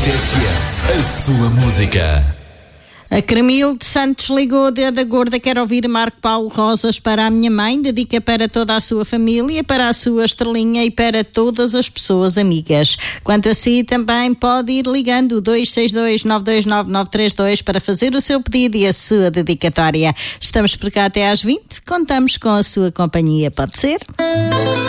RFM, a sua música. A Cremil de Santos ligou de da Gorda, quer ouvir Marco Paulo Rosas para a minha mãe, dedica para toda a sua família, para a sua estrelinha e para todas as pessoas amigas. Quanto a si, também pode ir ligando 262-929-932 para fazer o seu pedido e a sua dedicatória. Estamos por cá até às 20, contamos com a sua companhia, pode ser?